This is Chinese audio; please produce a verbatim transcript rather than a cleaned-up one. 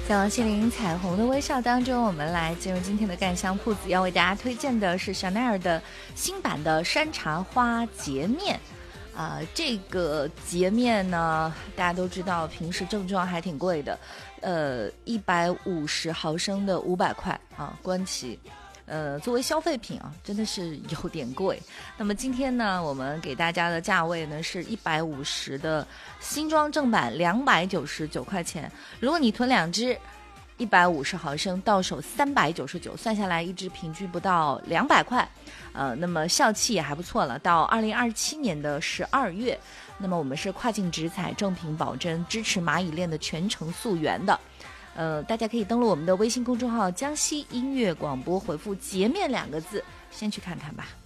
在王心凌彩虹的微笑当中，我们来进入今天的干香铺子，要为大家推荐的是香奈儿的新版的山茶花洁面。啊、呃，这个洁面呢，大家都知道，平时正装还挺贵的，呃，一百五十毫升的五百块啊，关起。呃，作为消费品啊，真的是有点贵。那么今天呢，我们给大家的价位呢是一百五十的新装正版两百九十九块钱。如果你囤两支，一百五十毫升到手三百九十九，算下来一支平均不到两百块。呃，那么效期也还不错了，到二零二七年的十二月。那么我们是跨境直采，正品保真，支持蚂蚁链的全程溯源的。呃，大家可以登录我们的微信公众号江西音乐广播，回复洁面两个字，先去看看吧。